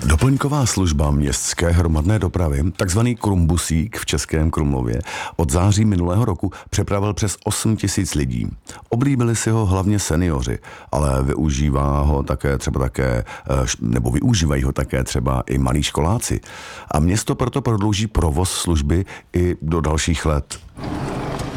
Doplňková služba městské hromadné dopravy, takzvaný Krumbusík v Českém Krumlově, od září minulého roku přepravil přes 8 000 lidí. Oblíbili si ho hlavně seniori, ale využívají ho také třeba i malí školáci. A město proto prodlouží provoz služby i do dalších let.